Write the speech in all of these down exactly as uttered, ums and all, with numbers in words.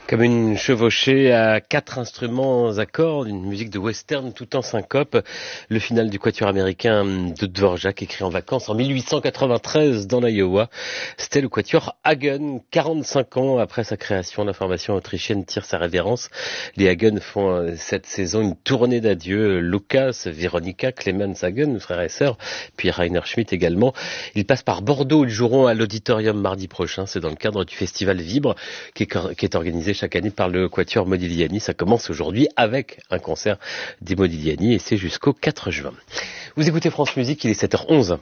Comme une chevauchée à quatre instruments à cordes, une musique de western tout en syncope. Le final du quatuor américain de Dvorak, écrit en vacances en mille huit cent quatre-vingt-treize dans l'Iowa. C'était le quatuor Hagen. quarante-cinq ans après sa création, la formation autrichienne tire sa révérence. Les Hagen font cette saison une tournée d'adieu. Lukas, Veronika, Clemens Hagen, frères et sœurs, puis Rainer Schmidt également. Ils passent par Bordeaux. Ils joueront à l'Auditorium mardi prochain. C'est dans le cadre du festival Vibre qui est, qui est organisé chaque année par le quatuor Modigliani. Ça commence aujourd'hui avec un concert des Modigliani et c'est jusqu'au quatre juin. Vous écoutez France Musique, il est sept heures onze.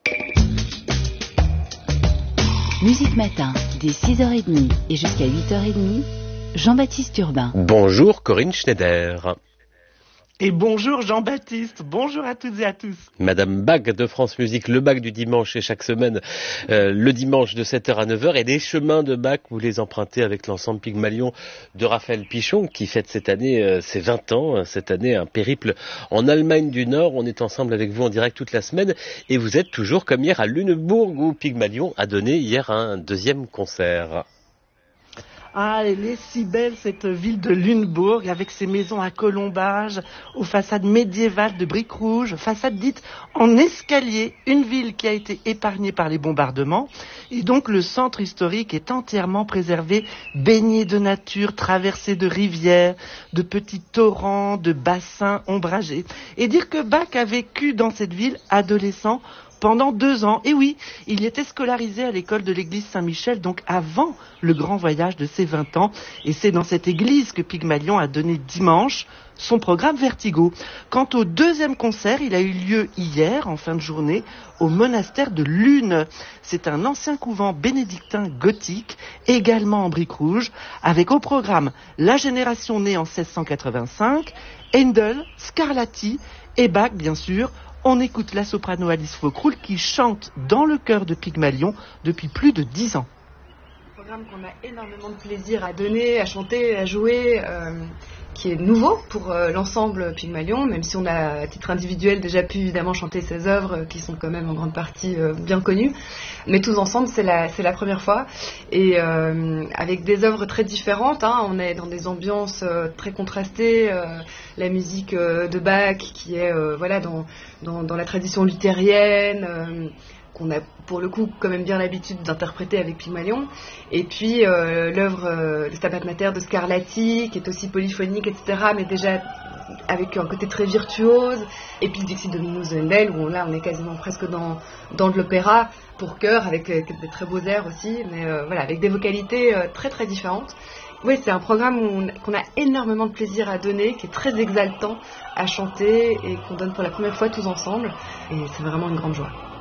Musique Matin, dès six heures trente et jusqu'à huit heures trente, Jean-Baptiste Urbain. Bonjour Corinne Schneider. Et bonjour Jean-Baptiste, bonjour à toutes et à tous. Madame Bach de France Musique, le Bach du dimanche et chaque semaine, euh, le dimanche de sept heures à neuf heures. Et les chemins de Bach, vous les empruntez avec l'ensemble Pygmalion de Raphaël Pichon qui fête cette année euh, ses vingt ans. Cette année, un périple en Allemagne du Nord. On est ensemble avec vous en direct toute la semaine. Et vous êtes toujours comme hier à Lunebourg où Pygmalion a donné hier un deuxième concert. Ah, elle est si belle cette ville de Lunebourg avec ses maisons à colombages, aux façades médiévales de briques rouges, façades dites en escalier, une ville qui a été épargnée par les bombardements. Et donc le centre historique est entièrement préservé, baigné de nature, traversé de rivières, de petits torrents, de bassins ombragés. Et dire que Bach a vécu dans cette ville adolescent pendant deux ans. Et oui, il y était scolarisé à l'école de l'église Saint-Michel, donc avant le grand voyage de ses vingt ans. Et c'est dans cette église que Pygmalion a donné dimanche son programme Vertigo. Quant au deuxième concert, il a eu lieu hier, en fin de journée, au monastère de Lune. C'est un ancien couvent bénédictin gothique, également en briques rouges, avec au programme la génération née en seize cent quatre-vingt-cinq, Handel, Scarlatti et Bach, bien sûr. On écoute la soprano Alice Faucroul qui chante dans le chœur de Pygmalion depuis plus de dix ans. Un programme qu'on a énormément de plaisir à donner, à chanter, à jouer, euh, qui est nouveau pour euh, l'ensemble Pygmalion, même si on a à titre individuel déjà pu évidemment chanter ses œuvres euh, qui sont quand même en grande partie euh, bien connues. Mais tous ensemble, c'est la, c'est la première fois. Et euh, avec des œuvres très différentes, hein, on est dans des ambiances euh, très contrastées. Euh, la musique euh, de Bach qui est euh, voilà, dans, dans, dans la tradition luthérienne, euh, qu'on a pour le coup quand même bien l'habitude d'interpréter avec Pygmalion. Et puis euh, l'œuvre euh, Le Stabat Mater de Scarlatti, qui est aussi polyphonique, et cetera, mais déjà avec un côté très virtuose. Et puis Dixit Dominus de Handel, où là on est quasiment presque dans, dans de l'opéra pour chœur, avec euh, des très beaux airs aussi, mais euh, voilà, avec des vocalités euh, très très différentes. Oui, c'est un programme où on, qu'on a énormément de plaisir à donner, qui est très exaltant à chanter et qu'on donne pour la première fois tous ensemble. Et c'est vraiment une grande joie.